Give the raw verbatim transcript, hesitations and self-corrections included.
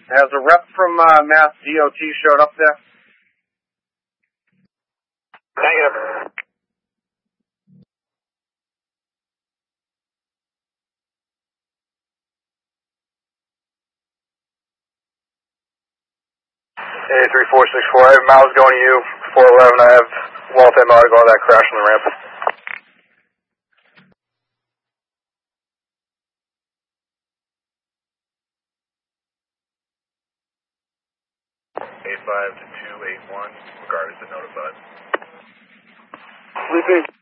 Has a rep from uh, Mass D O T showed up there? Negative. A three four six four, I have Miles going to you, four eleven, I have Walt M out to go on that crash on the ramp. eight five to two eight one, regardless of notified. Sleeping.